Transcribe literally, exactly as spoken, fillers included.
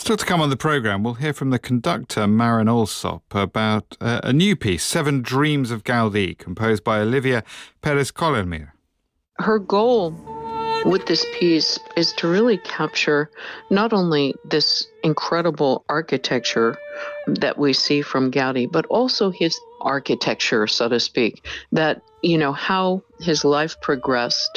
Still to come on the programme, we'll hear from the conductor Maren Alsop about uh, a new piece, Seven Dreams of Gaudí, composed by Olivia Perez-Colermir. Her goal with this piece is to really capture not only this incredible architecture that we see from Gaudí, but also his architecture, so to speak, that, you know, how his life progressed